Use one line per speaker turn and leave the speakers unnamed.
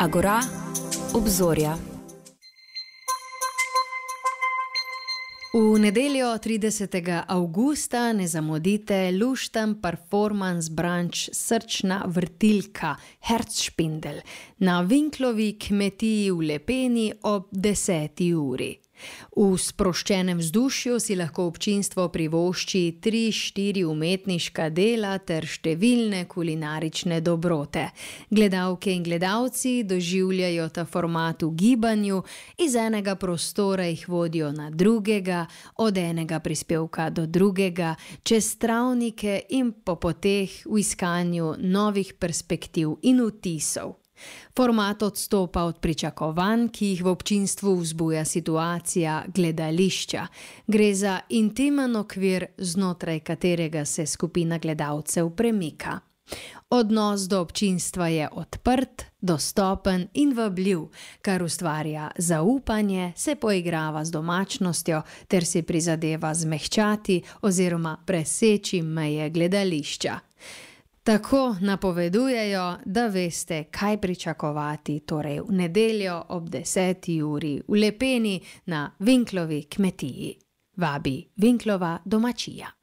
Agora, obzorja. V nedeljo 30. avgusta ne zamudite lušten performance brunch Srčna vrtilka Herzspindel na Vinklovi kmetiji v Lepeni ob 10. uri. V sproščenem vzdušju si lahko občinstvo privošči 3-4 umetniška dela ter številne kulinarične dobrote. Gledalke in gledalci doživljajo ta format v gibanju, iz enega prostora jih vodijo na drugega, od enega prispevka do drugega, čez travnike in po poteh v iskanju novih perspektiv in vtisov. Format odstopa od pričakovanj, ki jih v občinstvu vzbuja situacija gledališča. Gre za intimen okvir, znotraj katerega se skupina gledalcev premika. Odnos do občinstva je odprt, dostopen in vabljiv, kar ustvarja zaupanje, se poigrava z domačnostjo ter si prizadeva zmehčati oziroma preseči meje gledališča. Tako napovedujejo, da veste, kaj pričakovati, torej v nedeljo ob 10. uri v Lepeni na Vinklovi kmetiji. Vabi Vinklova domačija.